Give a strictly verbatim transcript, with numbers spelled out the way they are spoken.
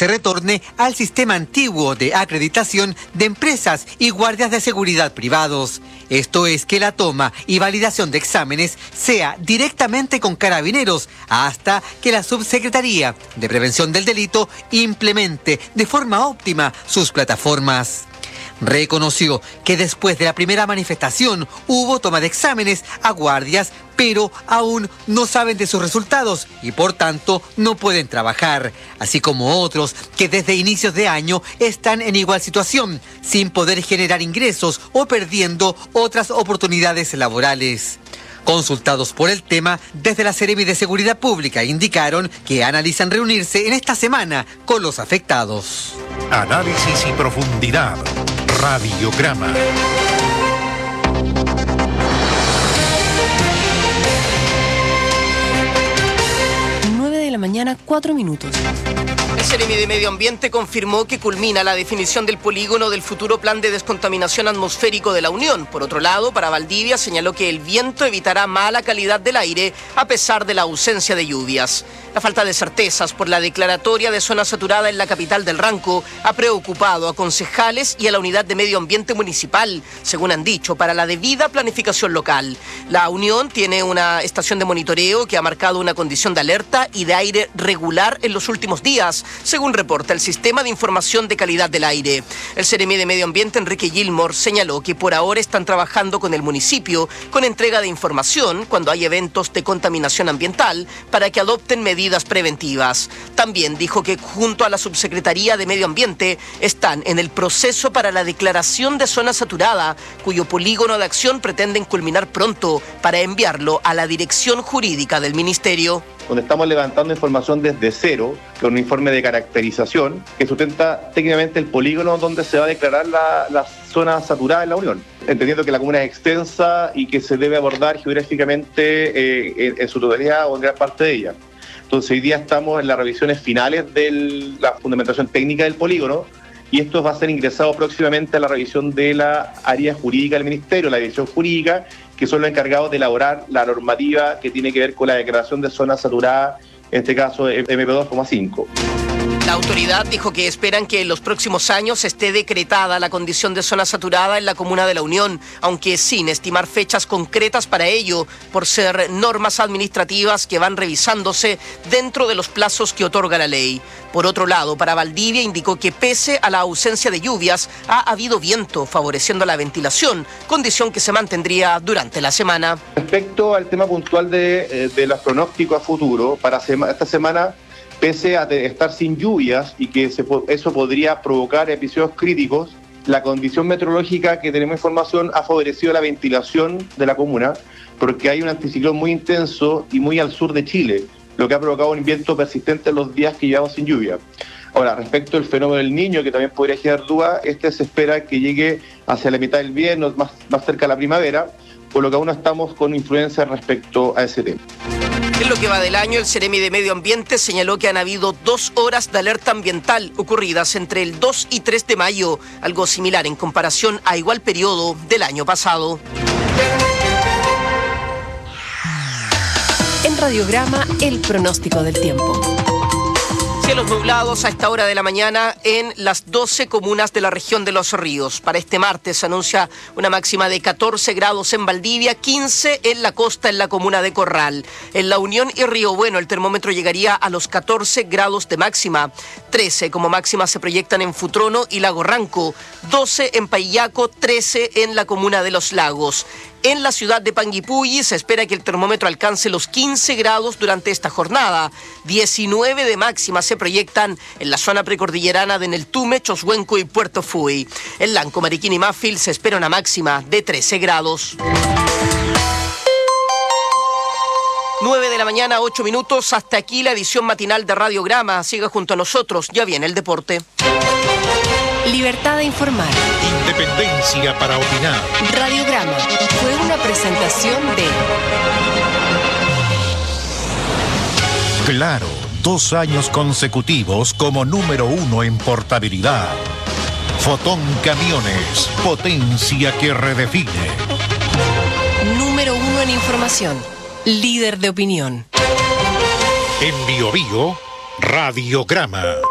se retorne al sistema antiguo de acreditación de empresas y guardias de seguridad privados. Esto es, que la toma y validación de exámenes sea directamente con Carabineros hasta que la Subsecretaría de Prevención del Delito implemente de forma óptima sus plataformas. Reconoció que después de la primera manifestación hubo toma de exámenes a guardias, pero aún no saben de sus resultados y por tanto no pueden trabajar, así como otros que desde inicios de año están en igual situación, sin poder generar ingresos o perdiendo otras oportunidades laborales. Consultados por el tema, desde la Seremi de Seguridad Pública indicaron que analizan reunirse en esta semana con los afectados. Análisis y profundidad. Radiograma. nueve de la mañana, cuatro minutos. El Seremi de Medio Ambiente confirmó que culmina la definición del polígono del futuro plan de descontaminación atmosférico de la Unión. Por otro lado, para Valdivia señaló que el viento evitará mala calidad del aire a pesar de la ausencia de lluvias. La falta de certezas por la declaratoria de zona saturada en la capital del Ranco ha preocupado a concejales y a la unidad de medio ambiente municipal, según han dicho, para la debida planificación local. La Unión tiene una estación de monitoreo que ha marcado una condición de alerta y de aire regular en los últimos días, según reporta el Sistema de Información de Calidad del Aire. El Seremi de Medio Ambiente, Enrique Gilmore, señaló que por ahora están trabajando con el municipio con entrega de información cuando hay eventos de contaminación ambiental para que adopten medidas preventivas. También dijo que junto a la Subsecretaría de Medio Ambiente están en el proceso para la declaración de zona saturada, cuyo polígono de acción pretenden culminar pronto para enviarlo a la dirección jurídica del Ministerio. Donde estamos levantando información desde cero, con un informe de caracterización que sustenta técnicamente el polígono donde se va a declarar la, la zona saturada en la Unión, entendiendo que la comuna es extensa y que se debe abordar geográficamente eh, en, en su totalidad o en gran parte de ella. Entonces hoy día estamos en las revisiones finales de la fundamentación técnica del polígono y esto va a ser ingresado próximamente a la revisión de la área jurídica del Ministerio, la dirección jurídica, que son los encargados de elaborar la normativa que tiene que ver con la declaración de zona saturada, en este caso eme pe dos coma cinco. La autoridad dijo que esperan que en los próximos años esté decretada la condición de zona saturada en la comuna de La Unión, aunque sin estimar fechas concretas para ello, por ser normas administrativas que van revisándose dentro de los plazos que otorga la ley. Por otro lado, para Valdivia indicó que pese a la ausencia de lluvias, ha habido viento favoreciendo la ventilación, condición que se mantendría durante la semana. Respecto al tema puntual de, de los pronósticos a futuro, para sema, esta semana, pese a estar sin lluvias y que se, eso podría provocar episodios críticos, la condición meteorológica que tenemos información ha favorecido la ventilación de la comuna porque hay un anticiclón muy intenso y muy al sur de Chile, lo que ha provocado un viento persistente en los días que llevamos sin lluvia. Ahora, respecto al fenómeno del Niño, que también podría generar duda, este se espera que llegue hacia la mitad del invierno, más, más cerca de la primavera, por lo que aún no estamos con influencia respecto a ese tema. En lo que va del año, el Seremi de Medio Ambiente señaló que han habido dos horas de alerta ambiental ocurridas entre el dos y tres de mayo, algo similar en comparación a igual periodo del año pasado. En Radiograma, el pronóstico del tiempo. Cielos nublados a esta hora de la mañana en las doce comunas de la región de Los Ríos. Para este martes se anuncia una máxima de catorce grados en Valdivia, quince en la costa en la comuna de Corral. En La Unión y Río Bueno el termómetro llegaría a los catorce grados de máxima. trece como máxima se proyectan en Futrono y Lago Ranco. doce en Paillaco, trece en la comuna de Los Lagos. En la ciudad de Panguipulli se espera que el termómetro alcance los quince grados durante esta jornada. diecinueve de máxima se proyectan en la zona precordillerana de Neltume, Choshuenco y Puerto Fui. En Lanco, Mariquín y Mafil se espera una máxima de trece grados. nueve de la mañana, ocho minutos. Hasta aquí la edición matinal de Radiograma. Siga junto a nosotros. Ya viene el deporte. Libertad de informar. Independencia para opinar. Radiograma fue una presentación de Claro, dos años consecutivos como número uno en portabilidad. Fotón Camiones, potencia que redefine. Número uno en información, líder de opinión. En Bio Bio, Radiograma.